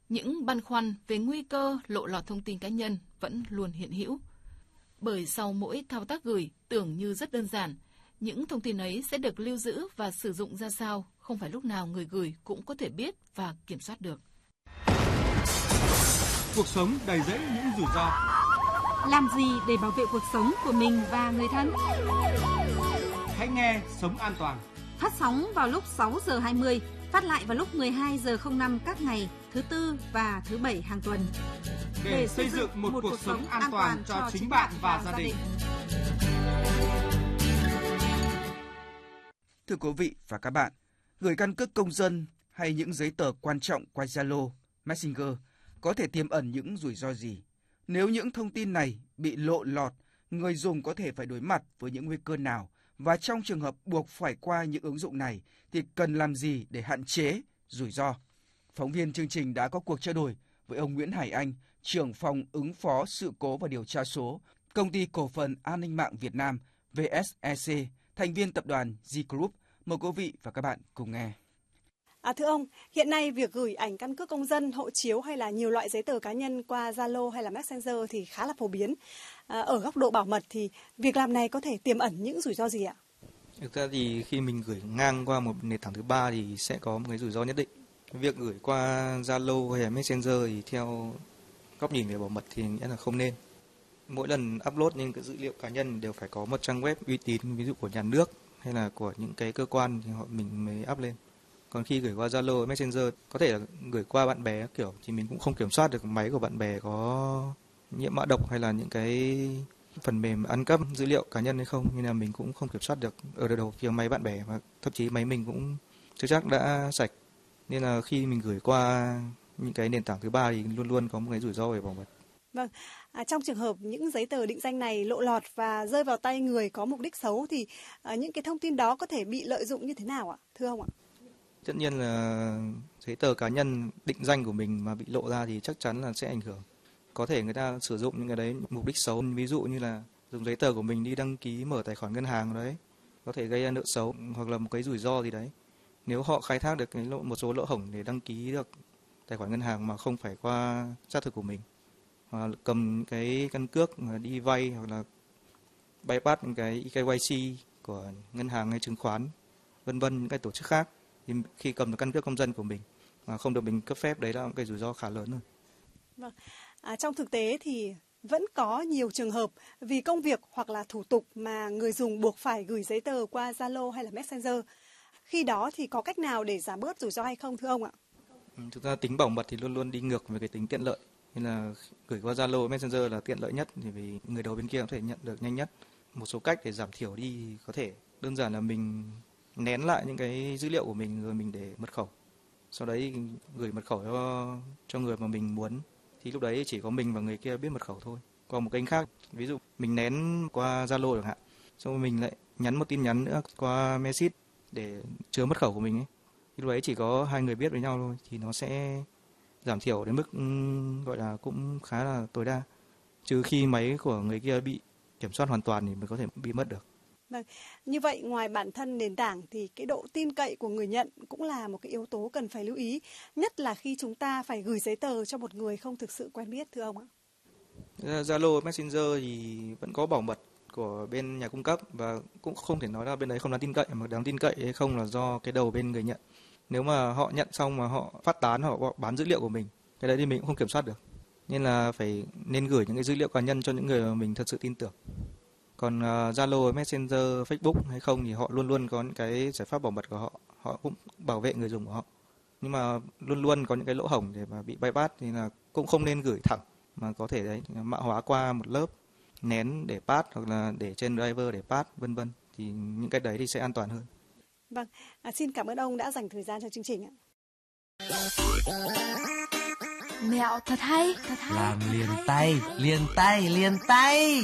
những băn khoăn về nguy cơ lộ lọt thông tin cá nhân vẫn luôn hiện hữu. Bởi sau mỗi thao tác gửi tưởng như rất đơn giản, những thông tin ấy sẽ được lưu giữ và sử dụng ra sao, không phải lúc nào người gửi cũng có thể biết và kiểm soát được. Cuộc sống đầy rẫy những rủi ro. Làm gì để bảo vệ cuộc sống của mình và người thân? Hãy nghe Sống An Toàn. Phát sóng vào lúc 6 giờ 20, phát lại vào lúc 12 giờ 05 các ngày thứ Tư và thứ Bảy hàng tuần. Để xây dựng một cuộc sống an toàn cho chính bạn và gia đình. Thưa quý vị và các bạn, gửi căn cước công dân hay những giấy tờ quan trọng qua Zalo, Messenger có thể tiềm ẩn những rủi ro gì? Nếu những thông tin này bị lộ lọt, người dùng có thể phải đối mặt với những nguy cơ nào? Và trong trường hợp buộc phải qua những ứng dụng này thì cần làm gì để hạn chế rủi ro? Phóng viên chương trình đã có cuộc trao đổi với ông Nguyễn Hải Anh, trưởng phòng ứng phó sự cố và điều tra số, Công ty Cổ phần An ninh mạng Việt Nam VSEC, thành viên tập đoàn G Group. Mời quý vị và các bạn cùng nghe. Thưa ông, hiện nay việc gửi ảnh căn cước công dân, hộ chiếu hay là nhiều loại giấy tờ cá nhân qua Zalo hay là Messenger thì khá là phổ biến. Ở góc độ bảo mật thì việc làm này có thể tiềm ẩn những rủi ro gì ạ? Thực ra thì khi mình gửi ngang qua một nền tảng thứ ba thì sẽ có một cái rủi ro nhất định. Việc gửi qua Zalo hay là Messenger thì theo góc nhìn về bảo mật thì nghĩa là không nên. Mỗi lần upload những cái dữ liệu cá nhân đều phải có một trang web uy tín, ví dụ của nhà nước hay là của những cái cơ quan thì mình mới up lên. Còn khi gửi qua Zalo, Messenger có thể là gửi qua bạn bè kiểu thì mình cũng không kiểm soát được máy của bạn bè có nhiễm mã độc hay là những cái phần mềm ăn cắp dữ liệu cá nhân hay không, nên là mình cũng không kiểm soát được ở đầu phía máy bạn bè, và thậm chí máy mình cũng chưa chắc đã sạch. Nên là khi mình gửi qua những cái nền tảng thứ ba thì luôn luôn có một cái rủi ro về bảo mật. Vâng, trong trường hợp những giấy tờ định danh này lộ lọt và rơi vào tay người có mục đích xấu thì những cái thông tin đó có thể bị lợi dụng như thế nào ạ, thưa ông ạ? Tất nhiên là giấy tờ cá nhân định danh của mình mà bị lộ ra thì chắc chắn là sẽ ảnh hưởng. Có thể người ta sử dụng những cái đấy mục đích xấu, ví dụ như là dùng giấy tờ của mình đi đăng ký mở tài khoản ngân hàng đấy, có thể gây ra nợ xấu hoặc là một cái rủi ro gì đấy. Nếu họ khai thác được một số lỗ hổng để đăng ký được tài khoản ngân hàng mà không phải qua xác thực của mình, hoặc là cầm cái căn cước đi vay hoặc là bypass những cái KYC của ngân hàng hay chứng khoán, vân vân, những cái tổ chức khác, thì khi cầm được căn cước công dân của mình mà không được mình cấp phép, đấy là một cái rủi ro khá lớn rồi. Vâng. Trong thực tế thì vẫn có nhiều trường hợp vì công việc hoặc là thủ tục mà người dùng buộc phải gửi giấy tờ qua Zalo hay là Messenger. Khi đó thì có cách nào để giảm bớt rủi ro hay không, thưa ông ạ? Thực ra tính bảo mật thì luôn luôn đi ngược với cái tính tiện lợi. Nên là gửi qua Zalo, Messenger là tiện lợi nhất thì vì người đầu bên kia có thể nhận được nhanh nhất. Một số cách để giảm thiểu đi có thể đơn giản là mình nén lại những cái dữ liệu của mình rồi mình để mật khẩu. Sau đấy gửi mật khẩu cho người mà mình muốn. Thì lúc đấy chỉ có mình và người kia biết mật khẩu thôi. Còn một kênh khác, ví dụ mình nén qua Zalo chẳng hạn, xong rồi mình lại nhắn một tin nhắn nữa qua message để chứa mật khẩu của mình ấy. Thì lúc đấy chỉ có hai người biết với nhau thôi thì nó sẽ giảm thiểu đến mức gọi là cũng khá là tối đa. Trừ khi máy của người kia bị kiểm soát hoàn toàn thì mới có thể bị mất được. Vâng, như vậy ngoài bản thân nền tảng thì cái độ tin cậy của người nhận cũng là một cái yếu tố cần phải lưu ý, nhất là khi chúng ta phải gửi giấy tờ cho một người không thực sự quen biết, thưa ông ạ. Zalo, Messenger thì vẫn có bảo mật của bên nhà cung cấp và cũng không thể nói là bên đấy không đáng tin cậy, mà đáng tin cậy hay không là do cái đầu bên người nhận. Nếu mà họ nhận xong mà họ phát tán, họ bán dữ liệu của mình, cái đấy thì mình cũng không kiểm soát được. Nên là nên gửi những cái dữ liệu cá nhân cho những người mà mình thật sự tin tưởng. Còn Zalo, Messenger, Facebook hay không thì họ luôn luôn có những cái giải pháp bảo mật của họ, họ cũng bảo vệ người dùng của họ. Nhưng mà luôn luôn có những cái lỗ hổng để mà bị bypass thì là cũng không nên gửi thẳng, mà có thể đấy mã hóa qua một lớp, nén để pass hoặc là để trên driver để pass, vân vân, thì những cái đấy thì sẽ an toàn hơn. Vâng, xin cảm ơn ông đã dành thời gian cho chương trình ạ. Mẹo thật hay. Làm liền tay.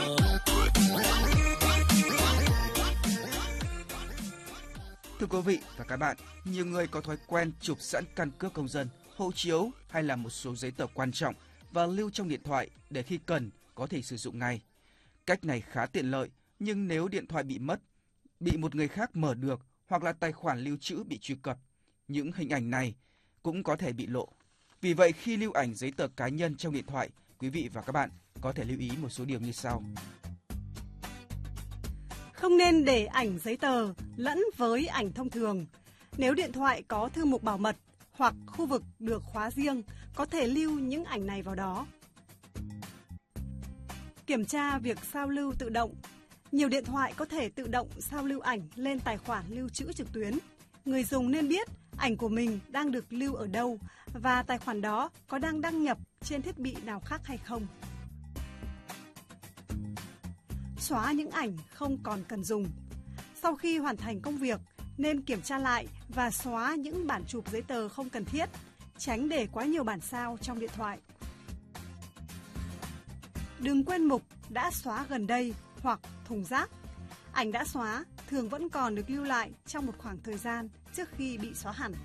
Thưa quý vị và các bạn, nhiều người có thói quen chụp sẵn căn cước công dân, hộ chiếu hay là một số giấy tờ quan trọng và lưu trong điện thoại để khi cần có thể sử dụng ngay. Cách này khá tiện lợi, nhưng nếu điện thoại bị mất, bị một người khác mở được hoặc là tài khoản lưu trữ bị truy cập, những hình ảnh này cũng có thể bị lộ. Vì vậy, khi lưu ảnh giấy tờ cá nhân trong điện thoại, quý vị và các bạn có thể lưu ý một số điều như sau. Không nên để ảnh giấy tờ lẫn với ảnh thông thường. Nếu điện thoại có thư mục bảo mật hoặc khu vực được khóa riêng, có thể lưu những ảnh này vào đó. Kiểm tra việc sao lưu tự động. Nhiều điện thoại có thể tự động sao lưu ảnh lên tài khoản lưu trữ trực tuyến. Người dùng nên biết ảnh của mình đang được lưu ở đâu và tài khoản đó có đang đăng nhập trên thiết bị nào khác hay không. Xóa những ảnh không còn cần dùng. Sau khi hoàn thành công việc, nên kiểm tra lại và xóa những bản chụp giấy tờ không cần thiết, tránh để quá nhiều bản sao trong điện thoại. Đừng quên mục đã xóa gần đây hoặc thùng rác. Ảnh đã xóa thường vẫn còn được lưu lại trong một khoảng thời gian trước khi bị xóa hẳn.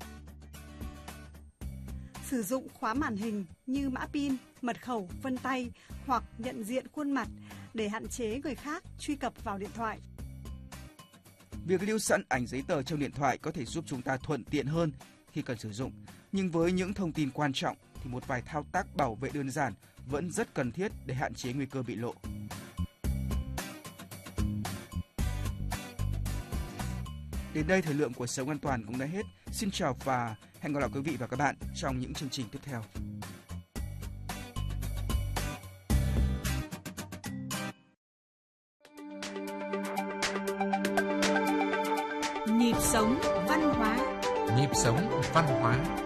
Sử dụng khóa màn hình như mã pin, mật khẩu, vân tay hoặc nhận diện khuôn mặt để hạn chế người khác truy cập vào điện thoại. Việc lưu sẵn ảnh giấy tờ trong điện thoại có thể giúp chúng ta thuận tiện hơn khi cần sử dụng. Nhưng với những thông tin quan trọng thì một vài thao tác bảo vệ đơn giản vẫn rất cần thiết để hạn chế nguy cơ bị lộ. Đến đây thời lượng của Sống An Toàn cũng đã hết. Xin chào và hẹn gặp lại quý vị và các bạn trong những chương trình tiếp theo. Nhịp sống văn hóa. Nhịp sống văn hóa.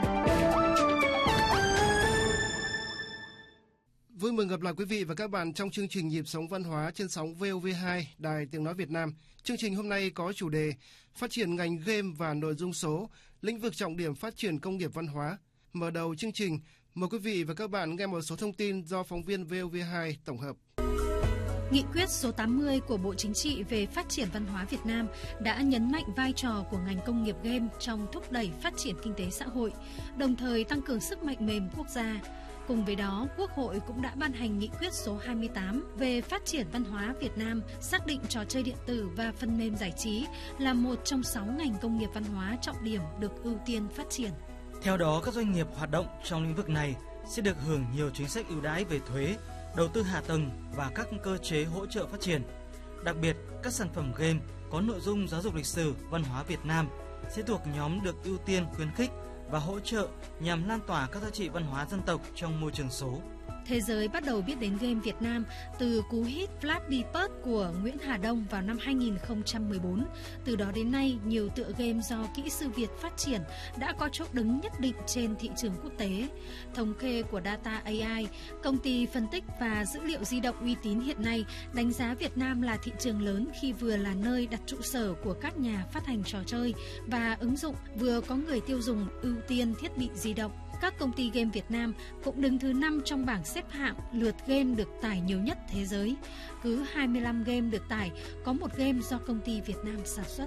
Vui mừng gặp lại quý vị và các bạn trong chương trình Nhịp sống văn hóa trên sóng VOV2 Đài Tiếng nói Việt Nam. Chương trình hôm nay có chủ đề phát triển ngành game và nội dung số, lĩnh vực trọng điểm phát triển công nghiệp văn hóa. Mở đầu chương trình, mời quý vị và các bạn nghe một số thông tin do phóng viên VOV2 tổng hợp. Nghị quyết số 80 của Bộ Chính trị về phát triển văn hóa Việt Nam đã nhấn mạnh vai trò của ngành công nghiệp game trong thúc đẩy phát triển kinh tế xã hội, đồng thời tăng cường sức mạnh mềm quốc gia. Cùng với đó, Quốc hội cũng đã ban hành nghị quyết số 28 về phát triển văn hóa Việt Nam, xác định trò chơi điện tử và phần mềm giải trí là một trong 6 ngành công nghiệp văn hóa trọng điểm được ưu tiên phát triển. Theo đó, các doanh nghiệp hoạt động trong lĩnh vực này sẽ được hưởng nhiều chính sách ưu đãi về thuế, đầu tư hạ tầng và các cơ chế hỗ trợ phát triển. Đặc biệt, các sản phẩm game có nội dung giáo dục lịch sử, văn hóa Việt Nam sẽ thuộc nhóm được ưu tiên khuyến khích và hỗ trợ nhằm lan tỏa các giá trị văn hóa dân tộc trong môi trường số. Thế giới bắt đầu biết đến game Việt Nam từ cú hit Flappy Bird của Nguyễn Hà Đông vào năm 2014. Từ đó đến nay, nhiều tựa game do kỹ sư Việt phát triển đã có chỗ đứng nhất định trên thị trường quốc tế. Thống kê của Data AI, công ty phân tích và dữ liệu di động uy tín hiện nay, đánh giá Việt Nam là thị trường lớn khi vừa là nơi đặt trụ sở của các nhà phát hành trò chơi và ứng dụng, vừa có người tiêu dùng ưu tiên thiết bị di động. Các công ty game Việt Nam cũng đứng thứ 5 trong bảng xếp hạng lượt game được tải nhiều nhất thế giới. Cứ 25 game được tải, có một game do công ty Việt Nam sản xuất.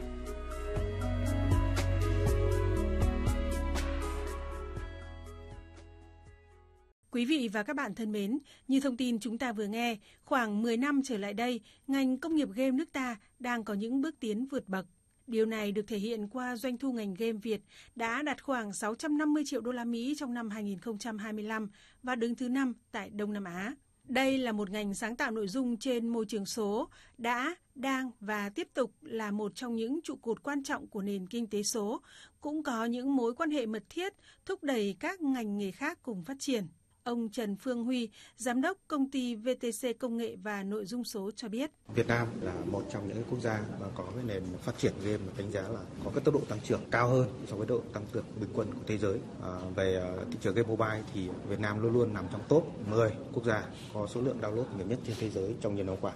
Quý vị và các bạn thân mến, như thông tin chúng ta vừa nghe, khoảng 10 năm trở lại đây, ngành công nghiệp game nước ta đang có những bước tiến vượt bậc. Điều này được thể hiện qua doanh thu ngành game Việt đã đạt khoảng 650 triệu đô la Mỹ trong năm 2025 và đứng thứ 5 tại Đông Nam Á. Đây là một ngành sáng tạo nội dung trên môi trường số, đã, đang và tiếp tục là một trong những trụ cột quan trọng của nền kinh tế số, cũng có những mối quan hệ mật thiết thúc đẩy các ngành nghề khác cùng phát triển. Ông Trần Phương Huy, Giám đốc công ty VTC Công nghệ và Nội dung số cho biết. Việt Nam là một trong những quốc gia mà có cái nền phát triển game mà đánh giá là có cái tốc độ tăng trưởng cao hơn so với độ tăng trưởng bình quân của thế giới. Về thị trường game mobile thì Việt Nam luôn luôn nằm trong top 10 quốc gia có số lượng download nhiều nhất trên thế giới trong nhiều năm qua.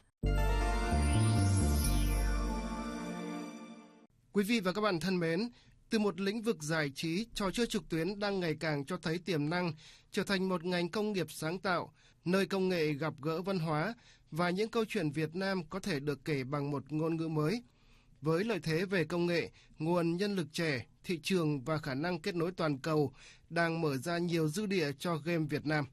Quý vị và các bạn thân mến, từ một lĩnh vực giải trí, trò chơi trực tuyến đang ngày càng cho thấy tiềm năng trở thành một ngành công nghiệp sáng tạo, nơi công nghệ gặp gỡ văn hóa và những câu chuyện Việt Nam có thể được kể bằng một ngôn ngữ mới. Với lợi thế về công nghệ, nguồn nhân lực trẻ, thị trường và khả năng kết nối toàn cầu đang mở ra nhiều dư địa cho game Việt Nam.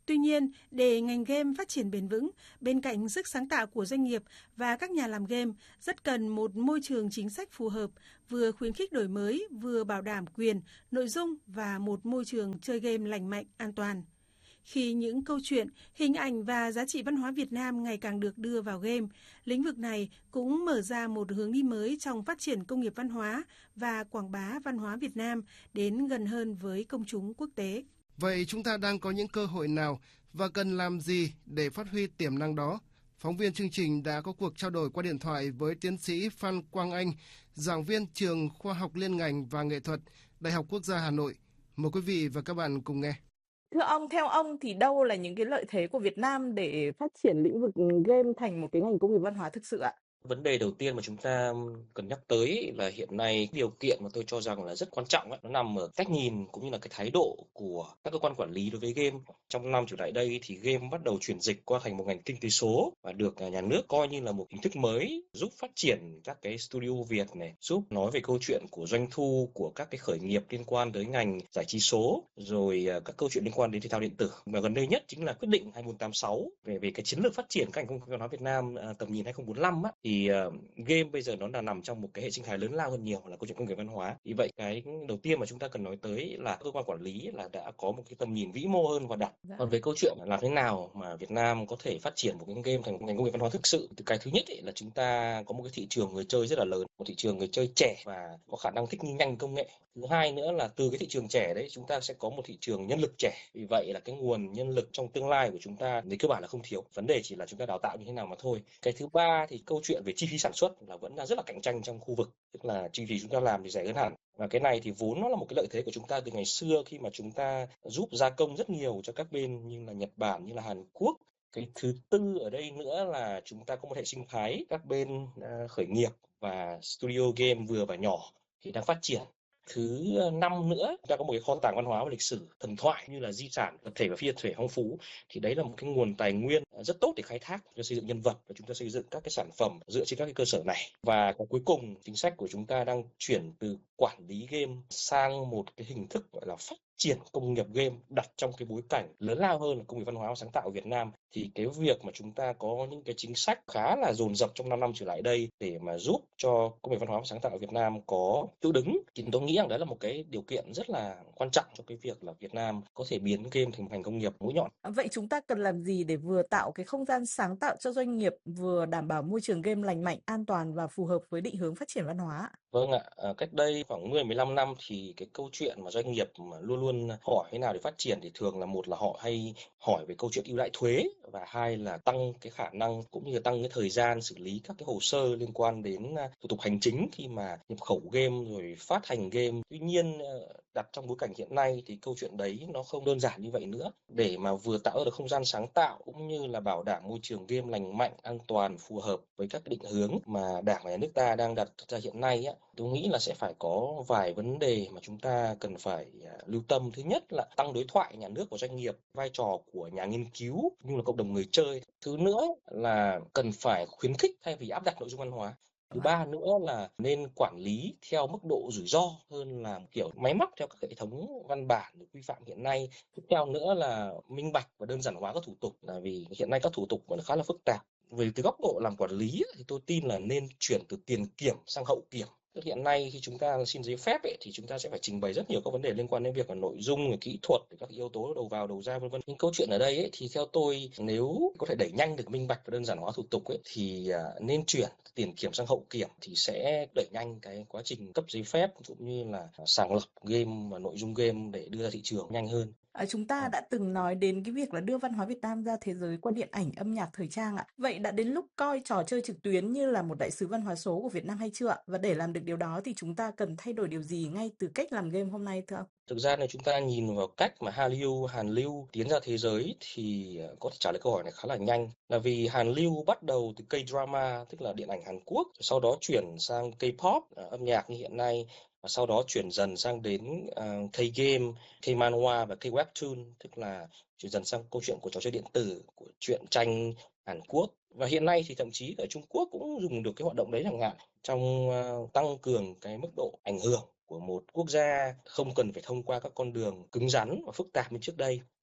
Tuy nhiên, để ngành game phát triển bền vững, bên cạnh sức sáng tạo của doanh nghiệp và các nhà làm game, rất cần một môi trường chính sách phù hợp, vừa khuyến khích đổi mới, vừa bảo đảm quyền, nội dung và một môi trường chơi game lành mạnh, an toàn. Khi những câu chuyện, hình ảnh và giá trị văn hóa Việt Nam ngày càng được đưa vào game, lĩnh vực này cũng mở ra một hướng đi mới trong phát triển công nghiệp văn hóa và quảng bá văn hóa Việt Nam đến gần hơn với công chúng quốc tế. Vậy chúng ta đang có những cơ hội nào và cần làm gì để phát huy tiềm năng đó? Phóng viên chương trình đã có cuộc trao đổi qua điện thoại với tiến sĩ Phan Quang Anh, giảng viên trường Khoa học Liên ngành và Nghệ thuật, Đại học Quốc gia Hà Nội. Mời quý vị và các bạn cùng nghe. Thưa ông, theo ông thì đâu là những cái lợi thế của Việt Nam để phát triển lĩnh vực game thành một cái ngành công nghiệp văn hóa thực sự ạ? Vấn đề đầu tiên mà chúng ta cần nhắc tới là hiện nay điều kiện mà tôi cho rằng là rất quan trọng nó nằm ở cách nhìn cũng như là cái thái độ của các cơ quan quản lý đối với game. Trong năm trở lại đây thì game bắt đầu chuyển dịch qua thành một ngành kinh tế số và được nhà nước coi như là một hình thức mới giúp phát triển các cái studio Việt này, giúp nói về câu chuyện của doanh thu của các cái khởi nghiệp liên quan tới ngành giải trí số, rồi các câu chuyện liên quan đến thể thao điện tử. Và gần đây nhất chính là quyết định 2486 về cái chiến lược phát triển các ngành công nghiệp văn hóa Việt Nam tầm nhìn 2045 thì game bây giờ nó là nằm trong một cái hệ sinh thái lớn lao hơn nhiều là câu chuyện công nghiệp văn hóa. Vì vậy cái đầu tiên mà chúng ta cần nói tới là cơ quan quản lý là đã có một cái tầm nhìn vĩ mô hơn và đặt. Còn về câu chuyện là làm thế nào mà Việt Nam có thể phát triển một cái game thành một ngành công nghiệp văn hóa thực sự, thì cái thứ nhất là chúng ta có một cái thị trường người chơi rất là lớn, một thị trường người chơi trẻ và có khả năng thích nghi nhanh công nghệ. Thứ hai nữa là từ cái thị trường trẻ đấy chúng ta sẽ có một thị trường nhân lực trẻ. Vì vậy là cái nguồn nhân lực trong tương lai của chúng ta thì cơ bản là không thiếu. Vấn đề chỉ là chúng ta đào tạo như thế nào mà thôi. Cái thứ ba thì câu chuyện về chi phí sản xuất là vẫn là rất là cạnh tranh trong khu vực, tức là chi phí chúng ta làm thì rẻ hơn hẳn. Và cái này thì vốn nó là một cái lợi thế của chúng ta từ ngày xưa khi mà chúng ta giúp gia công rất nhiều cho các bên như là Nhật Bản, như là Hàn Quốc. Cái thứ tư ở đây nữa là chúng ta có một hệ sinh thái các bên khởi nghiệp và studio game vừa và nhỏ thì đang phát triển. Thứ năm nữa, chúng ta có một cái kho tàng văn hóa và lịch sử thần thoại như là di sản vật thể và phi vật thể phong phú, thì đấy là một cái nguồn tài nguyên rất tốt để khai thác cho xây dựng nhân vật và chúng ta xây dựng các cái sản phẩm dựa trên các cái cơ sở này. Và cái cuối cùng, chính sách của chúng ta đang chuyển từ quản lý game sang một cái hình thức gọi là phát triển công nghiệp game đặt trong cái bối cảnh lớn lao hơn là công nghiệp văn hóa và sáng tạo ở Việt Nam. Thì cái việc mà chúng ta có những cái chính sách khá là dồn dập trong 5 năm trở lại đây để mà giúp cho công nghiệp văn hóa và sáng tạo ở Việt Nam có chỗ đứng, thì tôi nghĩ rằng đấy là một cái điều kiện rất là quan trọng cho cái việc là Việt Nam có thể biến game thành một ngành công nghiệp mũi nhọn. Vậy chúng ta cần làm gì để vừa tạo cái không gian sáng tạo cho doanh nghiệp, vừa đảm bảo môi trường game lành mạnh, an toàn và phù hợp với định hướng phát triển văn hóa? Vâng ạ, cách đây khoảng 10-15 năm thì cái câu chuyện mà doanh nghiệp mà luôn hỏi thế nào để phát triển thì thường là một là họ hay hỏi về câu chuyện ưu đãi thuế, và hai là tăng cái khả năng cũng như là tăng cái thời gian xử lý các cái hồ sơ liên quan đến thủ tục hành chính khi mà nhập khẩu game rồi phát hành game. Tuy nhiên đặt trong bối cảnh hiện nay thì câu chuyện đấy nó không đơn giản như vậy nữa. Để mà vừa tạo ra được không gian sáng tạo cũng như là bảo đảm môi trường game lành mạnh, an toàn, phù hợp với các định hướng mà Đảng và Nhà nước ta đang đặt ra hiện nay tôi nghĩ là sẽ phải có vài vấn đề mà chúng ta cần phải lưu tâm. Thứ nhất là tăng đối thoại nhà nước và doanh nghiệp, vai trò của nhà nghiên cứu như là cộng đồng người chơi. Thứ nữa là cần phải khuyến khích thay vì áp đặt nội dung văn hóa. Thứ ba nữa là nên quản lý theo mức độ rủi ro hơn là kiểu máy móc theo các hệ thống văn bản quy phạm hiện nay. Tiếp theo nữa là minh bạch và đơn giản hóa các thủ tục, là vì hiện nay các thủ tục vẫn khá là phức tạp. Về từ góc độ làm quản lý thì tôi tin là nên chuyển từ tiền kiểm sang hậu kiểm. Hiện nay khi chúng ta xin giấy phép thì chúng ta sẽ phải trình bày rất nhiều các vấn đề liên quan đến việc là nội dung, kỹ thuật, các yếu tố đầu vào đầu ra vân vân. Nhưng câu chuyện ở đây thì theo tôi, nếu có thể đẩy nhanh được minh bạch và đơn giản hóa thủ tục thì nên chuyển tiền kiểm sang hậu kiểm thì sẽ đẩy nhanh cái quá trình cấp giấy phép cũng như là sàng lọc game và nội dung game để đưa ra thị trường nhanh hơn. Chúng ta đã từng nói đến cái việc là đưa văn hóa Việt Nam ra thế giới qua điện ảnh, âm nhạc, thời trang ạ. Vậy đã đến lúc coi trò chơi trực tuyến như là một đại sứ văn hóa số của Việt Nam hay chưa ạ? Và để làm được điều đó thì chúng ta cần thay đổi điều gì ngay từ cách làm game hôm nay thưa ông? Thực ra nếu chúng ta nhìn vào cách mà Hàn Lưu tiến ra thế giới thì có thể trả lời câu hỏi này khá là nhanh. Là vì Hàn Lưu bắt đầu từ K-drama, tức là điện ảnh Hàn Quốc, sau đó chuyển sang K-pop, âm nhạc như hiện nay, và sau đó chuyển dần sang đến K-game, K-manhwa và K-webtoon, tức là chuyển dần sang câu chuyện của trò chơi điện tử, của truyện tranh Hàn Quốc. Và hiện nay thì thậm chí ở Trung Quốc cũng dùng được cái hoạt động đấy chẳng hạn, trong tăng cường cái mức độ ảnh hưởng của một quốc gia không cần phải thông qua các con đường cứng rắn và phức tạp như trước đây.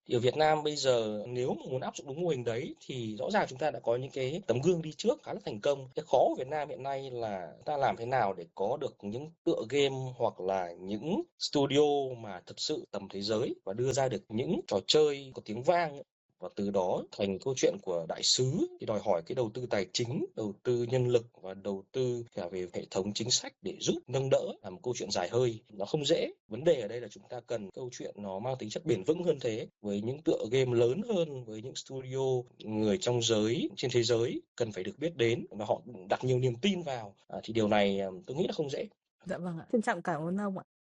Thì ở Việt Nam bây giờ nếu mà muốn áp dụng đúng mô hình đấy thì rõ ràng chúng ta đã có những cái tấm gương đi trước khá là thành công. Cái khó của Việt Nam hiện nay là ta làm thế nào để có được những tựa game hoặc là những studio mà thật sự tầm thế giới và đưa ra được những trò chơi có tiếng vang, và từ đó thành câu chuyện của đại sứ thì đòi hỏi cái đầu tư tài chính, đầu tư nhân lực và đầu tư cả về hệ thống chính sách để giúp nâng đỡ, là một câu chuyện dài hơi, nó không dễ. Vấn đề ở đây là chúng ta cần câu chuyện nó mang tính chất bền vững hơn thế, với những tựa game lớn hơn, với những studio người trong giới trên thế giới cần phải được biết đến và họ đặt nhiều niềm tin vào, thì điều này tôi nghĩ là không dễ. Dạ vâng ạ. Trân trọng cảm ơn ông ạ.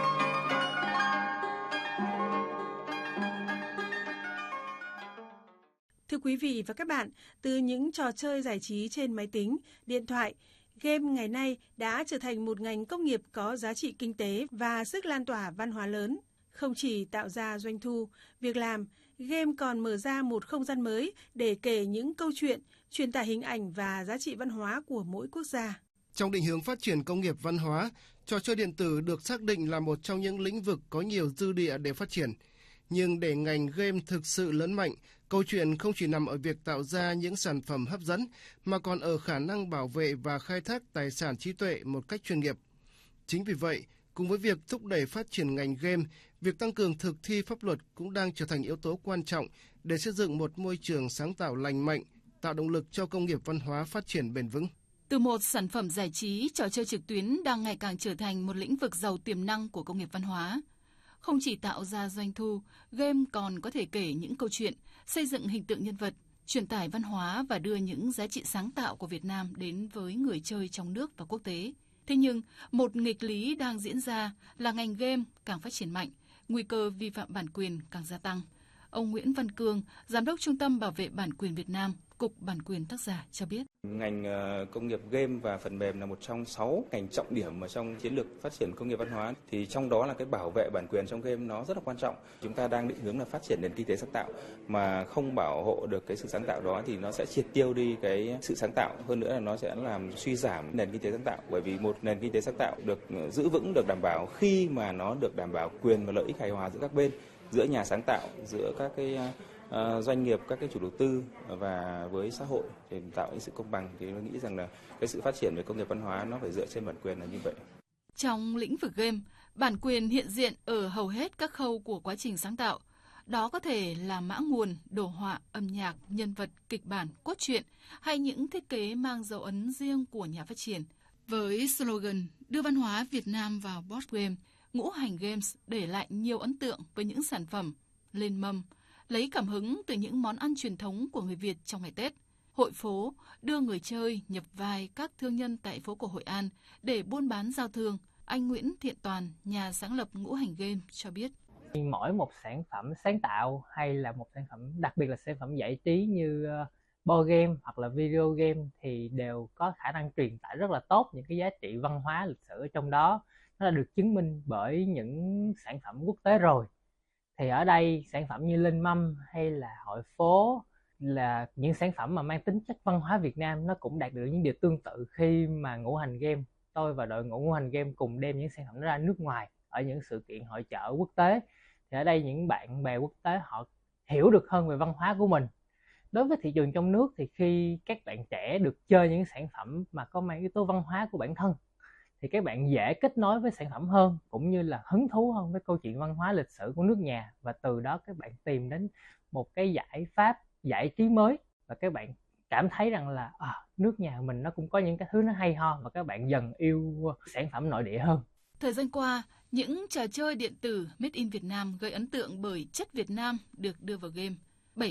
Thưa quý vị và các bạn, từ những trò chơi giải trí trên máy tính, điện thoại, game ngày nay đã trở thành một ngành công nghiệp có giá trị kinh tế và sức lan tỏa văn hóa lớn. Không chỉ tạo ra doanh thu, việc làm, game còn mở ra một không gian mới để kể những câu chuyện, truyền tải hình ảnh và giá trị văn hóa của mỗi quốc gia. Trong định hướng phát triển công nghiệp văn hóa, trò chơi điện tử được xác định là một trong những lĩnh vực có nhiều dư địa để phát triển. Nhưng để ngành game thực sự lớn mạnh, câu chuyện không chỉ nằm ở việc tạo ra những sản phẩm hấp dẫn, mà còn ở khả năng bảo vệ và khai thác tài sản trí tuệ một cách chuyên nghiệp. Chính vì vậy, cùng với việc thúc đẩy phát triển ngành game, việc tăng cường thực thi pháp luật cũng đang trở thành yếu tố quan trọng để xây dựng một môi trường sáng tạo lành mạnh, tạo động lực cho công nghiệp văn hóa phát triển bền vững. Từ một sản phẩm giải trí, trò chơi trực tuyến đang ngày càng trở thành một lĩnh vực giàu tiềm năng của công nghiệp văn hóa. Không chỉ tạo ra doanh thu, game còn có thể kể những câu chuyện, xây dựng hình tượng nhân vật, truyền tải văn hóa và đưa những giá trị sáng tạo của Việt Nam đến với người chơi trong nước và quốc tế. Thế nhưng, một nghịch lý đang diễn ra là ngành game càng phát triển mạnh, nguy cơ vi phạm bản quyền càng gia tăng. Ông Nguyễn Văn Cương, Giám đốc Trung tâm Bảo vệ Bản quyền Việt Nam, Cục Bản quyền Tác giả cho biết. Ngành công nghiệp game và phần mềm là một trong 6 ngành trọng điểm ở trong chiến lược phát triển công nghiệp văn hóa. Thì trong đó là cái bảo vệ bản quyền trong game nó rất là quan trọng. Chúng ta đang định hướng là phát triển nền kinh tế sáng tạo mà không bảo hộ được cái sự sáng tạo đó thì nó sẽ triệt tiêu đi cái sự sáng tạo. Hơn nữa là nó sẽ làm suy giảm nền kinh tế sáng tạo. Bởi vì một nền kinh tế sáng tạo được giữ vững, được đảm bảo khi mà nó được đảm bảo quyền và lợi ích hài hòa giữa các bên, giữa nhà sáng tạo, giữa các cái doanh nghiệp, các cái chủ đầu tư và với xã hội để tạo những sự công bằng. Thì tôi nghĩ rằng là cái sự phát triển về công nghiệp văn hóa nó phải dựa trên bản quyền là như vậy. Trong lĩnh vực game, bản quyền hiện diện ở hầu hết các khâu của quá trình sáng tạo. Đó có thể là mã nguồn, đồ họa, âm nhạc, nhân vật, kịch bản, cốt truyện hay những thiết kế mang dấu ấn riêng của nhà phát triển. Với slogan đưa văn hóa Việt Nam vào board game, Ngũ Hành Games để lại nhiều ấn tượng với những sản phẩm lên mâm, lấy cảm hứng từ những món ăn truyền thống của người Việt trong ngày Tết. Hội phố đưa người chơi nhập vai các thương nhân tại phố cổ Hội An để buôn bán giao thương. Anh Nguyễn Thiện Toàn, nhà sáng lập Ngũ Hành Game cho biết. Mỗi một sản phẩm sáng tạo hay là một sản phẩm, đặc biệt là sản phẩm giải trí như board game hoặc là video game thì đều có khả năng truyền tải rất là tốt những cái giá trị văn hóa lịch sử ở trong đó. Nó đã được chứng minh bởi những sản phẩm quốc tế rồi. Thì ở đây sản phẩm như Linh Mâm hay là Hội phố là những sản phẩm mà mang tính chất văn hóa Việt Nam, nó cũng đạt được những điều tương tự khi mà Ngũ Hành Game, tôi và đội ngũ Ngũ Hành Game cùng đem những sản phẩm ra nước ngoài ở những sự kiện hội chợ quốc tế. Thì ở đây những bạn bè quốc tế họ hiểu được hơn về văn hóa của mình. Đối với thị trường trong nước thì khi các bạn trẻ được chơi những sản phẩm mà có mang yếu tố văn hóa của bản thân thì các bạn dễ kết nối với sản phẩm hơn, cũng như là hứng thú hơn với câu chuyện văn hóa lịch sử của nước nhà, và từ đó các bạn tìm đến một cái giải pháp giải trí mới và các bạn cảm thấy rằng là nước nhà mình nó cũng có những cái thứ nó hay ho và các bạn dần yêu sản phẩm nội địa hơn. Thời gian qua, những trò chơi điện tử Made in Việt Nam gây ấn tượng bởi chất Việt Nam được đưa vào game.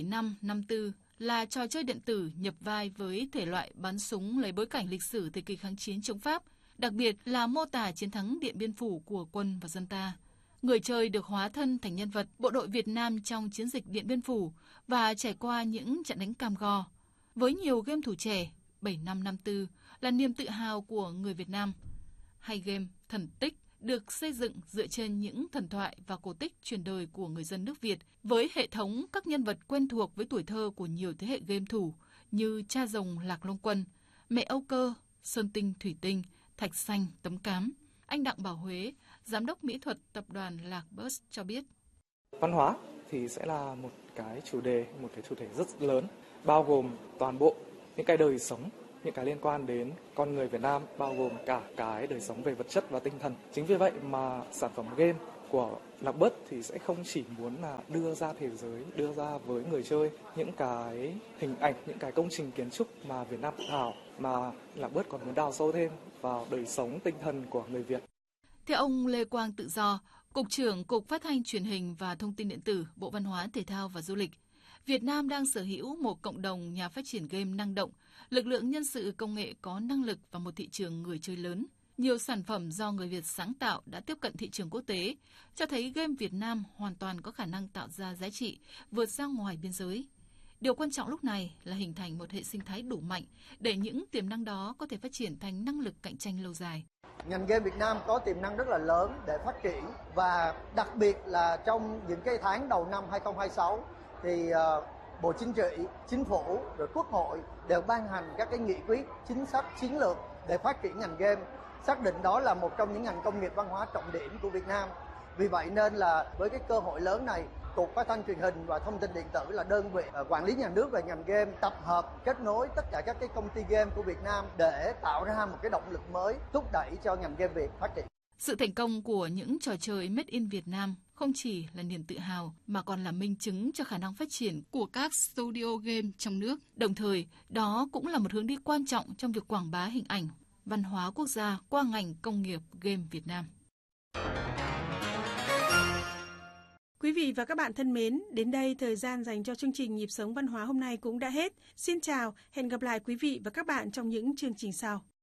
7554 là trò chơi điện tử nhập vai với thể loại bắn súng lấy bối cảnh lịch sử thời kỳ kháng chiến chống Pháp, đặc biệt là mô tả chiến thắng Điện Biên Phủ của quân và dân ta. Người chơi được hóa thân thành nhân vật bộ đội Việt Nam trong chiến dịch Điện Biên Phủ và trải qua những trận đánh cam go. Với nhiều game thủ trẻ, 7554 là niềm tự hào của người Việt Nam. Hay game Thần Tích được xây dựng dựa trên những thần thoại và cổ tích truyền đời của người dân nước Việt với hệ thống các nhân vật quen thuộc với tuổi thơ của nhiều thế hệ game thủ như Cha Rồng Lạc Long Quân, Mẹ Âu Cơ, Sơn Tinh Thủy Tinh, Thạch Xanh Tấm Cám. Anh Đặng Bảo Huế, Giám đốc Mỹ thuật Tập đoàn Lạc Bus cho biết. Văn hóa thì sẽ là một cái chủ đề rất lớn, bao gồm toàn bộ những cái đời sống, những cái liên quan đến con người Việt Nam, bao gồm cả cái đời sống về vật chất và tinh thần. Chính vì vậy mà sản phẩm game của Lạc-Bớt thì sẽ không chỉ muốn là đưa ra thế giới, đưa ra với người chơi những cái hình ảnh, những cái công trình kiến trúc mà Việt Nam tự hào, mà Lạc-Bớt còn muốn đào sâu thêm vào đời sống tinh thần của người Việt. Theo ông Lê Quang Tự Do, Cục trưởng Cục Phát thanh Truyền hình và Thông tin Điện tử, Bộ Văn hóa, Thể thao và Du lịch, Việt Nam đang sở hữu một cộng đồng nhà phát triển game năng động, lực lượng nhân sự công nghệ có năng lực và một thị trường người chơi lớn. Nhiều sản phẩm do người Việt sáng tạo đã tiếp cận thị trường quốc tế, cho thấy game Việt Nam hoàn toàn có khả năng tạo ra giá trị vượt ra ngoài biên giới. Điều quan trọng lúc này là hình thành một hệ sinh thái đủ mạnh để những tiềm năng đó có thể phát triển thành năng lực cạnh tranh lâu dài. Ngành game Việt Nam có tiềm năng rất là lớn để phát triển, và đặc biệt là trong những cái tháng đầu năm 2026 thì Bộ Chính trị, Chính phủ, rồi Quốc hội đều ban hành các cái nghị quyết, chính sách, chiến lược để phát triển ngành game, xác định đó là một trong những ngành công nghiệp văn hóa trọng điểm của Việt Nam. Vì vậy nên là với cái cơ hội lớn này, Cục Phát thanh Truyền hình và Thông tin Điện tử là đơn vị quản lý nhà nước về ngành game, tập hợp, kết nối tất cả các cái công ty game của Việt Nam để tạo ra một cái động lực mới, thúc đẩy cho ngành game Việt phát triển. Sự thành công của những trò chơi Made in Việt Nam không chỉ là niềm tự hào mà còn là minh chứng cho khả năng phát triển của các studio game trong nước. Đồng thời, đó cũng là một hướng đi quan trọng trong việc quảng bá hình ảnh, văn hóa quốc gia qua ngành công nghiệp game Việt Nam. Quý vị và các bạn thân mến, đến đây thời gian dành cho chương trình Nhịp sống văn hóa hôm nay cũng đã hết. Xin chào, hẹn gặp lại quý vị và các bạn trong những chương trình sau.